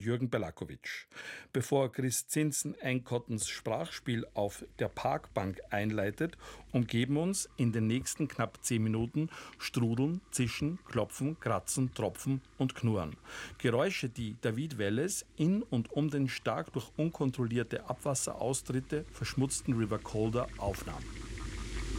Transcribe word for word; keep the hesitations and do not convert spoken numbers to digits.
Jürgen Belakovic. Bevor Chris Zinsen Einkottens Sprachspiel auf der Parkbank einleitet, umgeben uns in den nächsten knapp zehn Minuten Strudeln, Zischen, Klopfen, Kratzen, Tropfen und Knurren. Geräusche, die David Welles in und um den stark durch unkontrollierte Abwasseraustritte verschmutzten River Calder aufnahm.